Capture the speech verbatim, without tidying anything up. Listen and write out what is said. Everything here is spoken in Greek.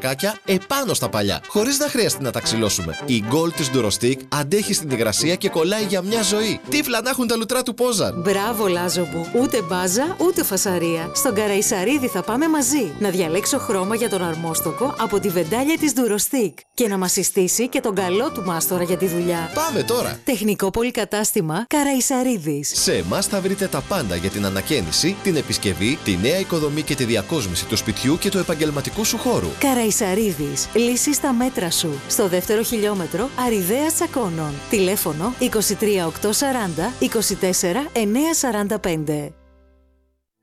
πλακάκια επάνω στα παλιά, χωρίς να χρειαστεί να τα ξυλώσουμε. Η Gold της Durostick αντέχει στην υγρασία και κολλάει για μια ζωή. Τύφλα να έχουν τα λουτρά του Πόζαν. Μπράβο, Λάζο μου. Ούτε μπάζα, ούτε φασαρία. Στον Καραϊσαρίδη θα πάμε μαζί. Να διαλέξω χρώμα για τον αρμόστοκο από τη βεντάλια της Durostick και να μας συστήσει και τον καλό του μάστορα για τη δουλειά. Πάμε τώρα! Τεχνικό πολυκατάστημα Καραϊσαρίδης. Σε εμάς θα βρείτε τα πάντα για την ανακαίνιση, την επισκευή, τη νέα οικοδομή και τη διακόσμηση του σπιτιού και του επαγγελματικού σου χώρου. Καραϊσαρίδης. Λύση στα μέτρα σου. Στο δεύτερο χιλιόμετρο Αριδαίας Τσακώνων. Τηλέφωνο είκοσι τρία οκτακόσια σαράντα είκοσι τέσσερα εννιακόσια σαράντα πέντε.